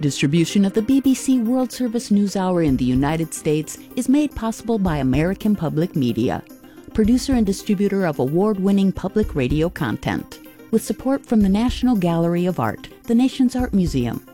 Distribution of the BBC World Service NewsHour in the United States is made possible by American Public Media, producer and distributor of award-winning public radio content, with support from the National Gallery of Art, the nation's art museum,